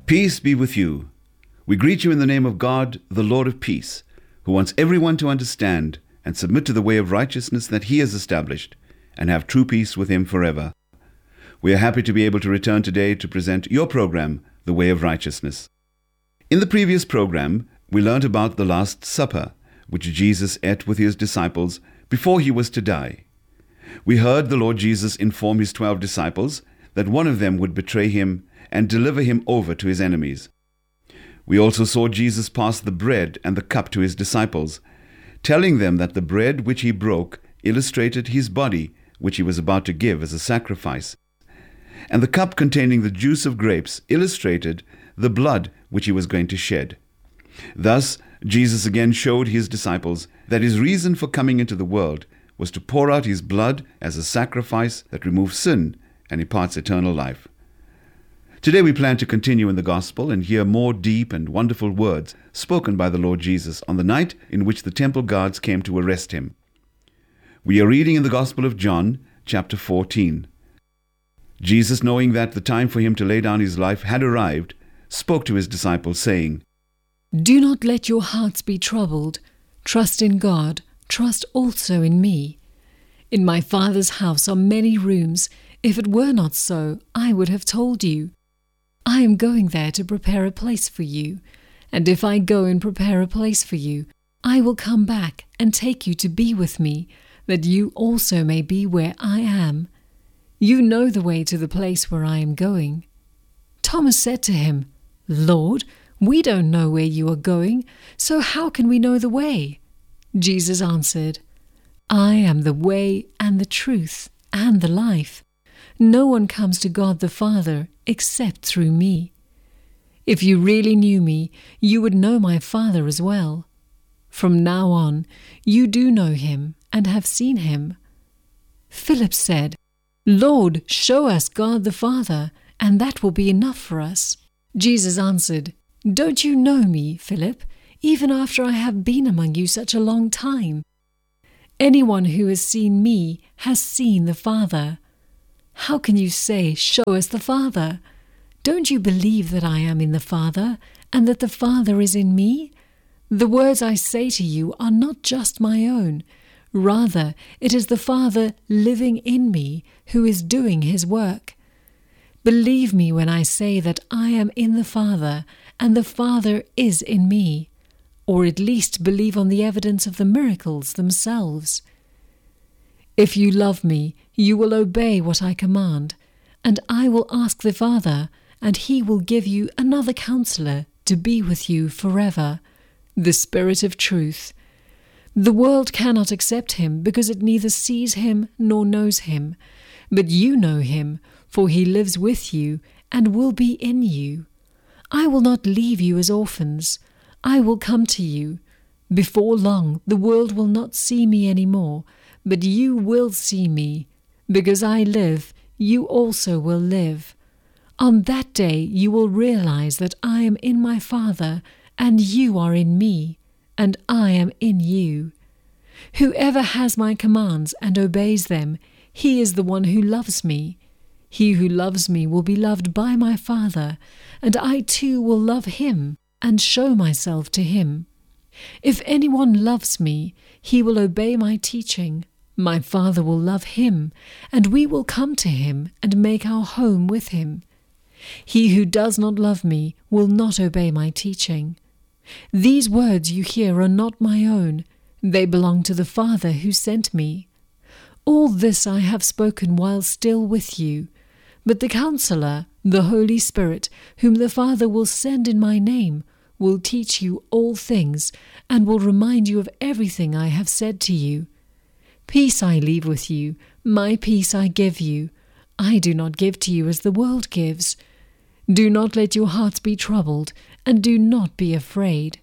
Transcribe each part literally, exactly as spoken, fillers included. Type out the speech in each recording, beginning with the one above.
Peace be with you. We greet you in the name of God, the Lord of peace, who wants everyone to understand and submit to the way of righteousness that he has established, and have true peace with him forever. We are happy to be able to return today to present your program, The Way of Righteousness. In the previous program, we learned about the Last Supper, which Jesus ate with his disciples before he was to die. We heard the Lord Jesus inform his twelve disciples that one of them would betray him and deliver him over to his enemies. We also saw Jesus pass the bread and the cup to his disciples, telling them that the bread which he broke illustrated his body, which he was about to give as a sacrifice, and the cup containing the juice of grapes illustrated the blood which he was going to shed. Thus, Jesus again showed his disciples that his reason for coming into the world was to pour out his blood as a sacrifice that removes sin and imparts eternal life. Today we plan to continue in the Gospel and hear more deep and wonderful words spoken by the Lord Jesus on the night in which the temple guards came to arrest him. We are reading in the Gospel of John, chapter fourteen. Jesus, knowing that the time for him to lay down his life had arrived, spoke to his disciples, saying, "Do not let your hearts be troubled. Trust in God, trust also in me. In my Father's house are many rooms. If it were not so, I would have told you. I am going there to prepare a place for you. And if I go and prepare a place for you, I will come back and take you to be with me, that you also may be where I am. You know the way to the place where I am going." Thomas said to him, "Lord, we don't know where you are going, so how can we know the way?" Jesus answered, "I am the way and the truth and the life. No one comes to God the Father except through me. If you really knew me, you would know my Father as well. From now on, you do know him and have seen him." Philip said, "Lord, show us God the Father, and that will be enough for us." Jesus answered, "Don't you know me, Philip, even after I have been among you such a long time? Anyone who has seen me has seen the Father. How can you say, 'Show us the Father'? Don't you believe that I am in the Father, and that the Father is in me? The words I say to you are not just my own. Rather, it is the Father living in me who is doing his work. Believe me when I say that I am in the Father, and the Father is in me, or at least believe on the evidence of the miracles themselves. If you love me, you will obey what I command, and I will ask the Father, and he will give you another counselor to be with you forever, the Spirit of truth. The world cannot accept him because it neither sees him nor knows him, but you know him, for he lives with you and will be in you. I will not leave you as orphans. I will come to you. Before long, the world will not see me any more, but you will see me. Because I live, you also will live. On that day you will realize that I am in my Father, and you are in me, and I am in you. Whoever has my commands and obeys them, he is the one who loves me. He who loves me will be loved by my Father, and I too will love him and show myself to him. If anyone loves me, he will obey my teaching. My Father will love him, and we will come to him and make our home with him. He who does not love me will not obey my teaching. These words you hear are not my own. They belong to the Father who sent me. All this I have spoken while still with you. But the Counselor, the Holy Spirit, whom the Father will send in my name, will teach you all things, and will remind you of everything I have said to you. Peace I leave with you, my peace I give you. I do not give to you as the world gives. Do not let your hearts be troubled, and do not be afraid."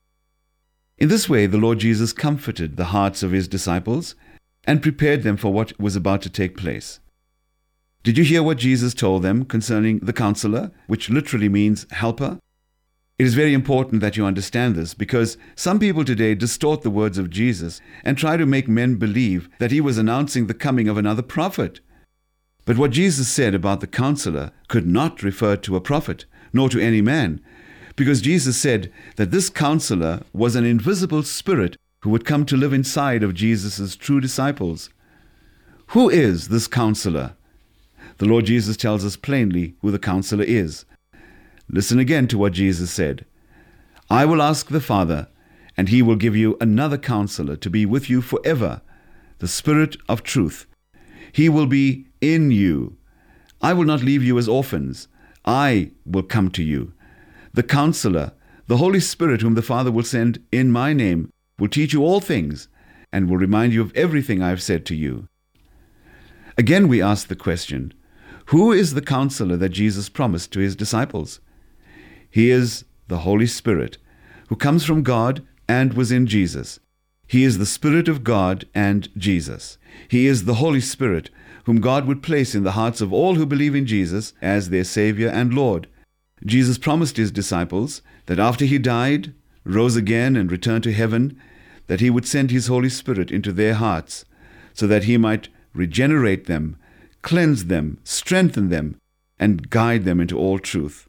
In this way, the Lord Jesus comforted the hearts of his disciples and prepared them for what was about to take place. Did you hear what Jesus told them concerning the Counselor, which literally means helper? It is very important that you understand this, because some people today distort the words of Jesus and try to make men believe that he was announcing the coming of another prophet. But what Jesus said about the counselor could not refer to a prophet, nor to any man, because Jesus said that this counselor was an invisible spirit who would come to live inside of Jesus' true disciples. Who is this counselor? The Lord Jesus tells us plainly who the counselor is. Listen again to what Jesus said. I will ask the Father, and he will give you another counselor to be with you forever, the Spirit of truth. He will be in you. I will not leave you as orphans. I will come to you. The counselor, the Holy Spirit whom the Father will send in my name, will teach you all things and will remind you of everything I have said to you. Again we ask the question, who is the counselor that Jesus promised to his disciples? He is the Holy Spirit, who comes from God and was in Jesus. He is the Spirit of God and Jesus. He is the Holy Spirit, whom God would place in the hearts of all who believe in Jesus as their Savior and Lord. Jesus promised his disciples that after he died, rose again, and returned to heaven, that he would send his Holy Spirit into their hearts, so that he might regenerate them, cleanse them, strengthen them, and guide them into all truth.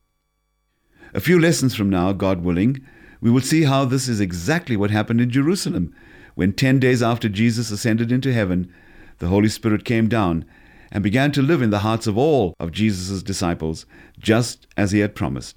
A few lessons from now, God willing, we will see how this is exactly what happened in Jerusalem, when ten days after Jesus ascended into heaven, the Holy Spirit came down and began to live in the hearts of all of Jesus' disciples, just as he had promised.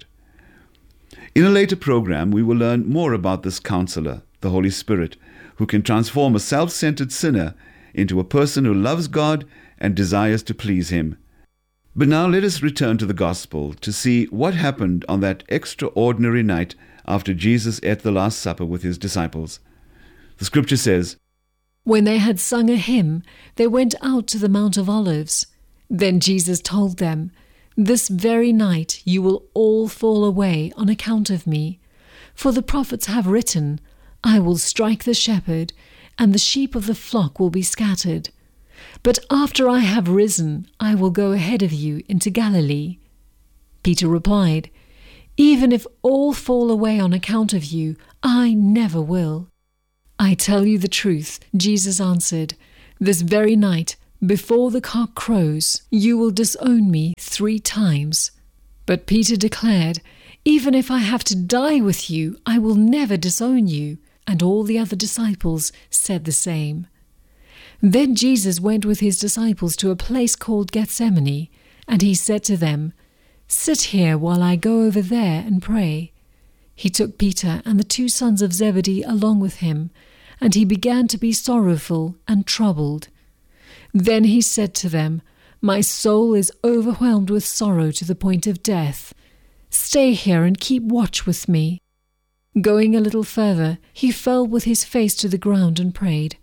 In a later program, we will learn more about this counselor, the Holy Spirit, who can transform a self-centered sinner into a person who loves God and desires to please him. But now let us return to the Gospel to see what happened on that extraordinary night after Jesus ate the Last Supper with his disciples. The scripture says, When they had sung a hymn, they went out to the Mount of Olives. Then Jesus told them, This very night you will all fall away on account of me. For the prophets have written, I will strike the shepherd, and the sheep of the flock will be scattered. But after I have risen, I will go ahead of you into Galilee. Peter replied, Even if all fall away on account of you, I never will. I tell you the truth, Jesus answered, This very night, before the cock crows, you will disown me three times. But Peter declared, Even if I have to die with you, I will never disown you. And all the other disciples said the same. Then Jesus went with his disciples to a place called Gethsemane, and he said to them, Sit here while I go over there and pray. He took Peter and the two sons of Zebedee along with him, and he began to be sorrowful and troubled. Then he said to them, My soul is overwhelmed with sorrow to the point of death. Stay here and keep watch with me. Going a little further, he fell with his face to the ground and prayed,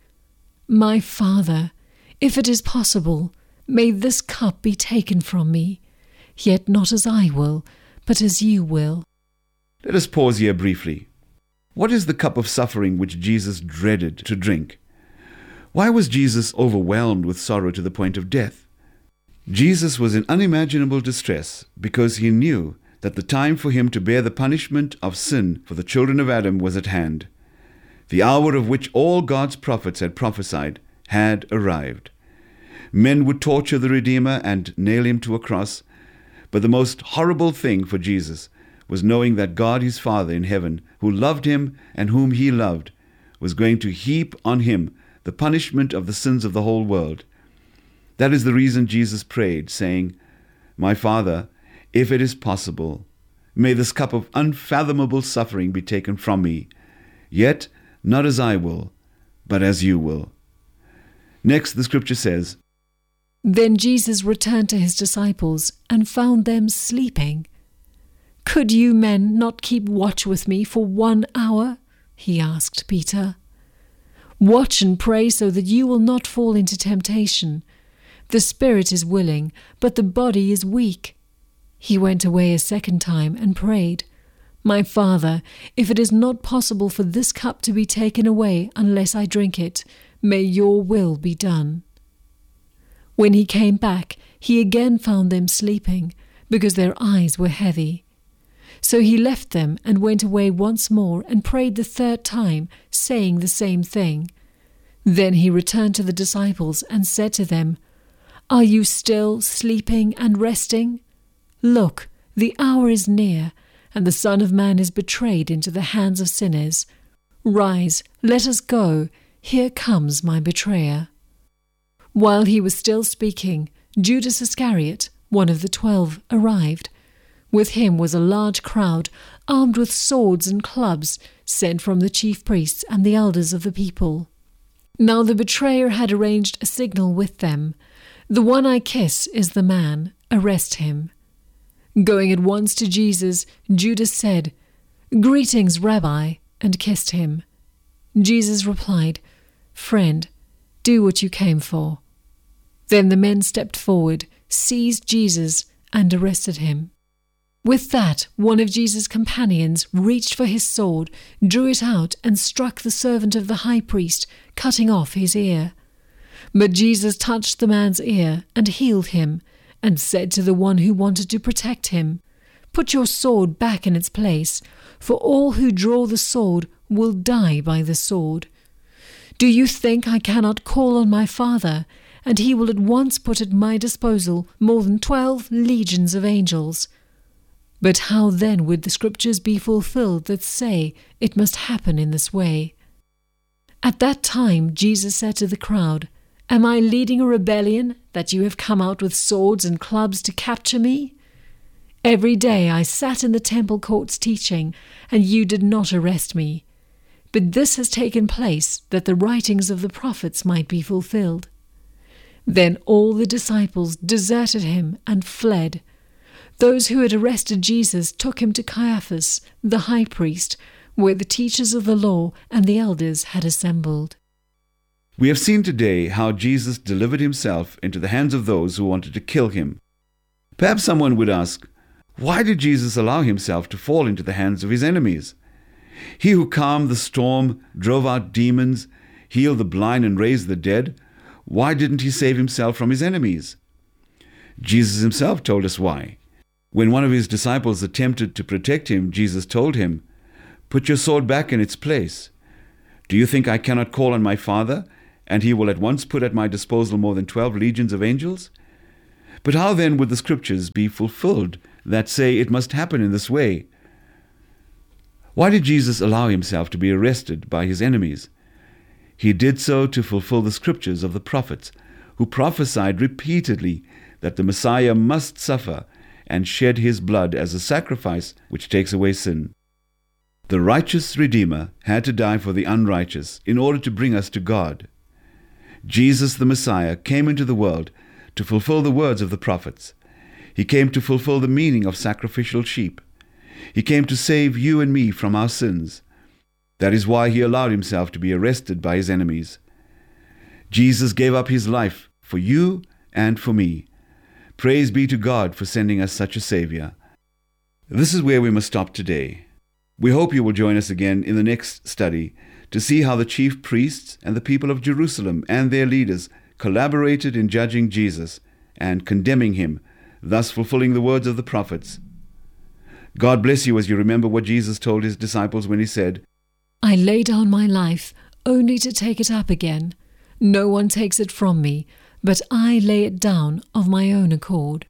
My Father, if it is possible, may this cup be taken from me, yet not as I will, but as you will. Let us pause here briefly. What is the cup of suffering which Jesus dreaded to drink? Why was Jesus overwhelmed with sorrow to the point of death? Jesus was in unimaginable distress because he knew that the time for him to bear the punishment of sin for the children of Adam was at hand. The hour of which all God's prophets had prophesied had arrived. Men would torture the Redeemer and nail him to a cross, but the most horrible thing for Jesus was knowing that God his Father in heaven, who loved him and whom he loved, was going to heap on him the punishment of the sins of the whole world. That is the reason Jesus prayed, saying, My Father, if it is possible, may this cup of unfathomable suffering be taken from me, yet not as I will, but as you will. Next, the scripture says, Then Jesus returned to his disciples and found them sleeping. Could you men not keep watch with me for one hour? He asked Peter. Watch and pray so that you will not fall into temptation. The spirit is willing, but the body is weak. He went away a second time and prayed, My Father, if it is not possible for this cup to be taken away unless I drink it, may your will be done. When he came back, he again found them sleeping, because their eyes were heavy. So he left them and went away once more and prayed the third time, saying the same thing. Then he returned to the disciples and said to them, Are you still sleeping and resting? Look, the hour is near, and the Son of Man is betrayed into the hands of sinners. Rise, let us go. Here comes my betrayer." While he was still speaking, Judas Iscariot, one of the twelve, arrived. With him was a large crowd, armed with swords and clubs, sent from the chief priests and the elders of the people. Now the betrayer had arranged a signal with them. "The one I kiss is the man. Arrest him." Going at once to Jesus, Judas said, "Greetings, Rabbi," and kissed him. Jesus replied, "Friend, do what you came for." Then the men stepped forward, seized Jesus, and arrested him. With that, one of Jesus' companions reached for his sword, drew it out, and struck the servant of the high priest, cutting off his ear. But Jesus touched the man's ear and healed him, and said to the one who wanted to protect him, "Put your sword back in its place, for all who draw the sword will die by the sword. Do you think I cannot call on my Father, and he will at once put at my disposal more than twelve legions of angels? But how then would the scriptures be fulfilled that say it must happen in this way?" At that time Jesus said to the crowd, "Am I leading a rebellion that you have come out with swords and clubs to capture me? Every day I sat in the temple courts teaching, and you did not arrest me. But this has taken place that the writings of the prophets might be fulfilled." Then all the disciples deserted him and fled. Those who had arrested Jesus took him to Caiaphas, the high priest, where the teachers of the law and the elders had assembled. We have seen today how Jesus delivered himself into the hands of those who wanted to kill him. Perhaps someone would ask, why did Jesus allow himself to fall into the hands of his enemies? He who calmed the storm, drove out demons, healed the blind and raised the dead, why didn't he save himself from his enemies? Jesus himself told us why. When one of his disciples attempted to protect him, Jesus told him, "Put your sword back in its place. Do you think I cannot call on my Father, and he will at once put at my disposal more than twelve legions of angels? But how then would the scriptures be fulfilled that say it must happen in this way?" Why did Jesus allow himself to be arrested by his enemies? He did so to fulfill the scriptures of the prophets, who prophesied repeatedly that the Messiah must suffer and shed his blood as a sacrifice which takes away sin. The righteous Redeemer had to die for the unrighteous in order to bring us to God. Jesus the Messiah came into the world to fulfill the words of the prophets. He came to fulfill the meaning of sacrificial sheep. He came to save you and me from our sins. That is why he allowed himself to be arrested by his enemies. Jesus gave up his life for you and for me. Praise be to God for sending us such a Savior. This is where we must stop today. We hope you will join us again in the next study to see how the chief priests and the people of Jerusalem and their leaders collaborated in judging Jesus and condemning him, thus fulfilling the words of the prophets. God bless you as you remember what Jesus told his disciples when he said, "I lay down my life only to take it up again. No one takes it from me, but I lay it down of my own accord."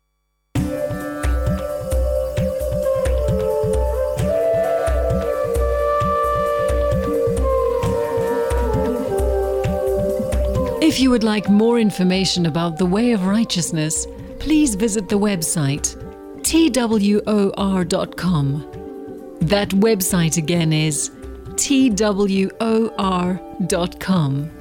If you would like more information about the way of righteousness, please visit the website T W O R dot com. That website again is T W O R dot com.